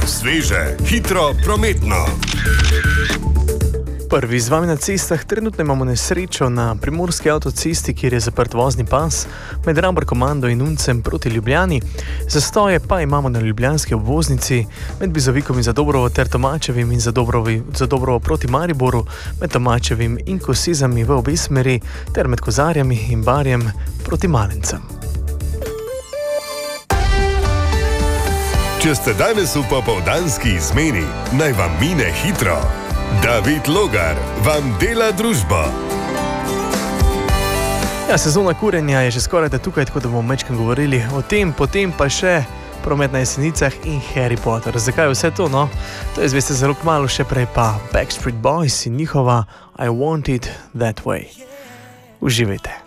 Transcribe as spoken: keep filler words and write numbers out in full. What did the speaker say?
Sveže, hitro, prometno. Prvi z vami na cestah. Trenutno imamo nesrečo na primorski avtocesti, kjer je zaprt vozni pas med Rabor komando in Uncem proti Ljubljani. Zastoje pa imamo na ljubljanski obvoznici med Bizovikom in Zadobrovo ter Tomačevim in Zadobrovo proti Mariboru, med Tomačevim in Kosezami v obe smeri ter med Kozarjami in Barjem proti Malencem. Če ste danes v popoldanski izmeni, naj vam mine hitro. David Logar vam dela družbo. Ja, sezona kurenja je že skoraj da tukaj, tako da bomo večkrat govorili o tem, potem pa še Promet na Jesenicah in Harry Potter. Zakaj vse to, no? To je zveste zelo kmalu, še prej pa Backstreet Boys in njihova I Want It That Way. Uživajte.